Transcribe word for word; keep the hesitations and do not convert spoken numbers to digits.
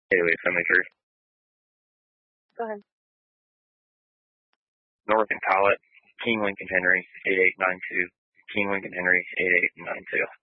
Haley, seventy-three. Go ahead. North and Collett, King Lincoln Henry, eight eight nine two. King Lincoln Henry, eight eight nine two.